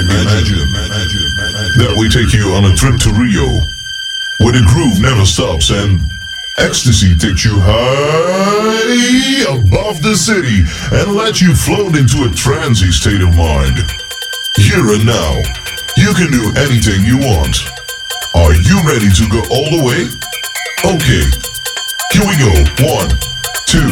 that we take you on a trip to Rio, where the groove never stops and ecstasy takes you high above the city and lets you float into a trancy state of mind. Here and now, you can do anything you want. Are you ready to go all the way? Okay, here we go. 1,